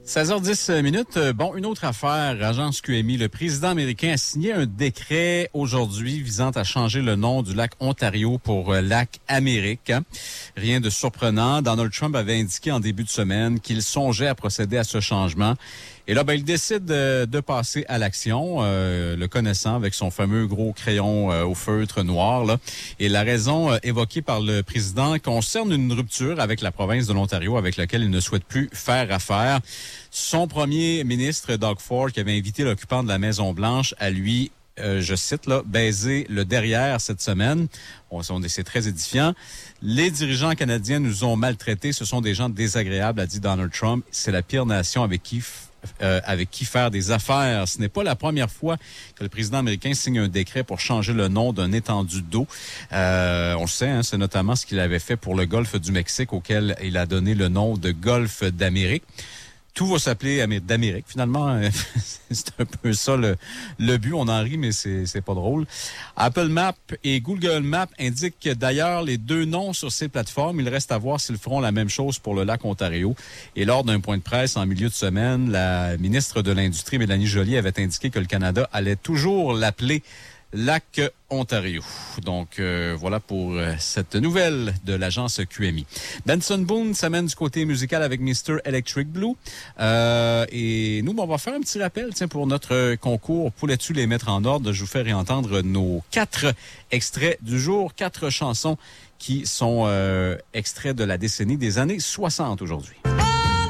16h10. Bon, une autre affaire, Agence QMI. Le président américain a signé un décret aujourd'hui visant à changer le nom du lac Ontario pour lac Amérique. Rien de surprenant. Donald Trump avait indiqué en début de semaine qu'il songeait à procéder à ce changement. Et là, il décide de passer à l'action, le connaissant avec son fameux gros crayon au feutre noir, là. Et la raison évoquée par le président concerne une rupture avec la province de l'Ontario avec laquelle il ne souhaite plus faire affaire. Son premier ministre, Doug Ford, qui avait invité l'occupant de la Maison-Blanche à lui, je cite, là, baiser le derrière cette semaine. C'est très édifiant. Les dirigeants canadiens nous ont maltraités. Ce sont des gens désagréables, a dit Donald Trump. C'est la pire nation avec qui faire des affaires. Ce n'est pas la première fois que le président américain signe un décret pour changer le nom d'un étendue d'eau. On le sait, hein, c'est notamment ce qu'il avait fait pour le golfe du Mexique, auquel il a donné le nom de golfe d'Amérique. Tout va s'appeler d'Amérique. Finalement, c'est un peu ça le but. On en rit, mais c'est pas drôle. Apple Maps et Google Maps indiquent d'ailleurs les deux noms sur ces plateformes. Il reste à voir s'ils feront la même chose pour le lac Ontario. Et lors d'un point de presse en milieu de semaine, la ministre de l'Industrie, Mélanie Joly, avait indiqué que le Canada allait toujours l'appeler Lac Ontario. Donc, voilà pour cette nouvelle de l'agence QMI. Benson Boone s'amène du côté musical avec Mr. Electric Blue. Et nous, on va faire un petit rappel pour notre concours. Pourrais-tu les mettre en ordre? Je vous fais réentendre nos 4 extraits du jour, 4 chansons qui sont extraits de la décennie des années 60 aujourd'hui.